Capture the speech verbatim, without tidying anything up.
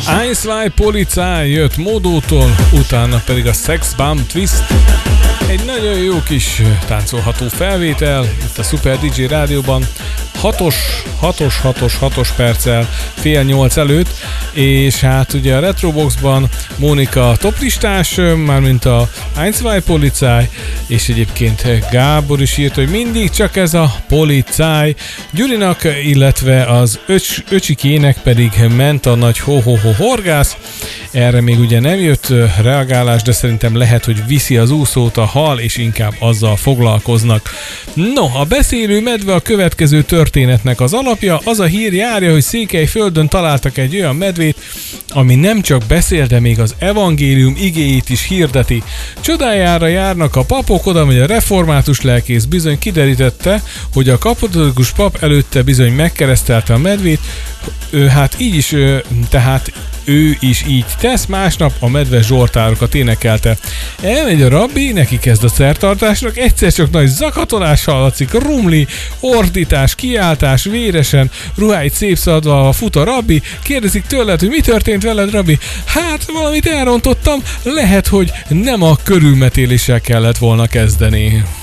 Eins, zwei, Polizei jött Módótól, utána pedig a Sex Bomb Twist. Egy nagyon jó kis táncolható felvétel itt a Super dé dzsé Rádióban, hatos, hatos, hatos, hatos perccel fél nyolc előtt, és hát ugye a Retroboxban Mónika toplistás, mármint a Eins, zwei, Polizei, és egyébként Gábor is írt, hogy mindig csak ez a Polizei. Gyurinak, illetve az öcs, öcsikének pedig ment a nagy ho-ho-ho horgász. Erre még ugye nem jött reagálás, de szerintem lehet, hogy viszi az úszót a hal, és inkább azzal foglalkoznak. No, a beszélő medve a következő történetnek az alapja. Az a hír járja, hogy Székelyföldön találtak egy olyan medvét, ami nem csak beszél, de még az evangélium igéjét is hirdeti. Csodájára járnak a papok, oda megy a református lelkész, bizony kiderítette, hogy a katolikus pap előtte bizony megkeresztelte a medvét, ő, hát így is, tehát ő is így tesz, másnap a medve zsoltárokat énekelte. Elmegy a rabbi, neki kezd a szertartásnak, egyszer csak nagy zakatolás hallatszik, rumli, ordítás, kiáltás, véresen, ruháit szétszadva fut a rabbi, kérdezik tőled, hogy mi történt veled, rabbi? Hát, valamit elrontottam, lehet, hogy nem a körülmetéléssel kellett volna kezdeni.